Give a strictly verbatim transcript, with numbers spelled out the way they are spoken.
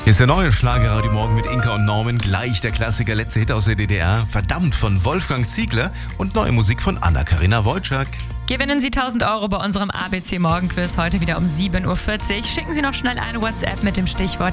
Hier ist der neue Schlager heute Morgen mit Inka und Norman. Gleich der Klassiker, letzte Hit aus der D D R. Verdammt von Wolfgang Ziegler und neue Musik von Anna-Karina Wojcik. Gewinnen Sie tausend Euro bei unserem A B C Morgenquiz heute wieder um sieben Uhr vierzig. Schicken Sie noch schnell eine WhatsApp mit dem Stichwort